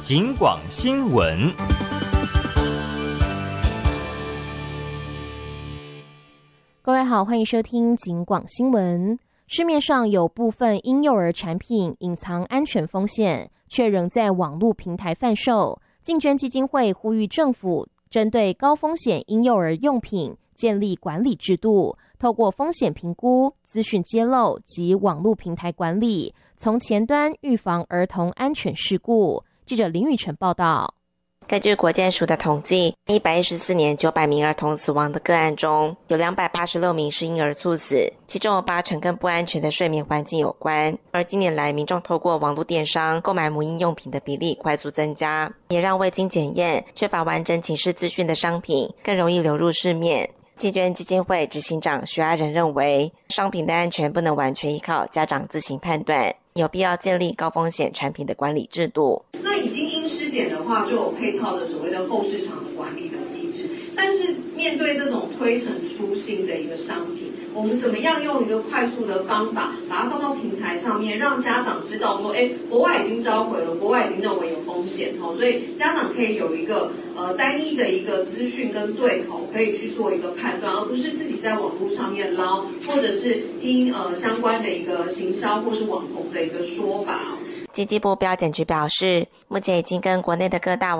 警广新闻。 各位好，欢迎收听警广新闻。市面上有部分婴幼儿产品隐藏安全风险，却仍在网络平台贩售。净捐基金会呼吁政府针对高风险婴幼儿用品建立管理制度，透过风险评估、资讯揭露及网络平台管理，从前端预防儿童安全事故。记者林宇晨报道。 根据国健署的统计，114年900名儿童死亡的个案中，有286名是婴儿猝死，其中有80%跟不安全的睡眠环境有关。而近年来，民众透过网络电商购买母婴用品的比例快速增加，也让未经检验、缺乏完整警示资讯的商品更容易流入市面。净捐基金会执行长徐阿仁认为，商品的安全不能完全依靠家长自行判断，有必要建立高风险产品的管理制度。 那已经因尸检的话，就有配套的所谓的后市场的管理的机制。但是面对这种推陈出新的一个商品，我们怎么样用一个快速的方法把它放到平台上面，让家长知道说，国外已经召回了，国外已经认为有风险，所以家长可以有一个单一的一个资讯跟对口，可以去做一个判断，而不是自己在网络上面捞，或者是听相关的一个行销或是网红的一个说法。 经济部标检局表示，目前已经跟国内的各大